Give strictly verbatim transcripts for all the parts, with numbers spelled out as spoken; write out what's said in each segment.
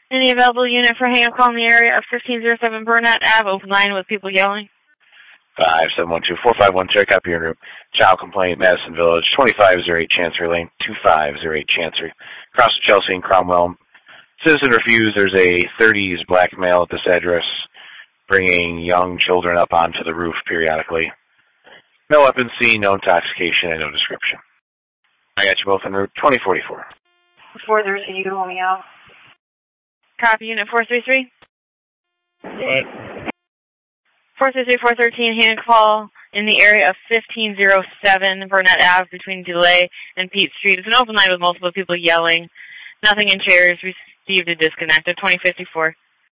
Any available unit for hang-up call in the area of fifteen oh seven Burnett Avenue, open line with people yelling? five seven one two four five one, check up your group. Child complaint, Madison Village, twenty-five oh eight Chancery Lane, twenty-five oh eight Chancery. Across from Chelsea and Cromwell. Citizen refused. There's a thirties black male at this address bringing young children up onto the roof periodically. No weapons seen, no intoxication, and no description. I got you both en route twenty forty-four. four three three, you can hold me out. Copy, unit four three three. What? four three three, four thirteen, hand call in the area of fifteen oh seven Burnett Avenue between DeLay and Pete Street. It's an open line with multiple people yelling. Nothing in chairs. Received a disconnect of twenty fifty-four.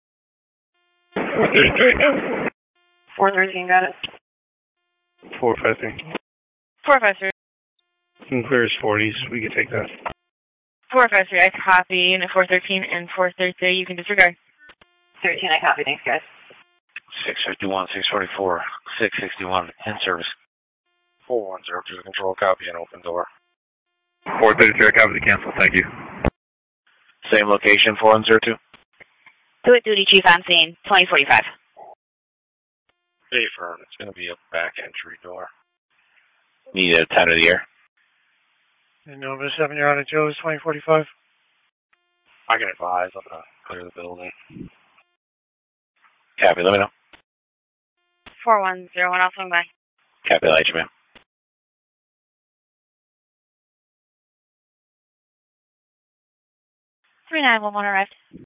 four thirteen, got it. four five three. four five three. Can clear as forties. We can take that. four five three, I copy. Unit four thirteen and four thirty-three, you can disregard. thirteen, I copy. Thanks, guys. six fifty-one, six forty-four, six sixty-one, in service. four one zero two, control copy and open door. four thirty-three, I copy the cancel. Thank you. Same location, four one zero two. Do it, duty chief on scene, twenty forty-five. Hey, firm, it's going to be a back entry door. Need a ten of the air. Nova seven, you're out of Joe's, twenty forty-five. I can advise, I'm going to clear the building. Copy, let me know. four one zero one, I'll swing by. Copy, light you, ma'am. three nine one one arrived.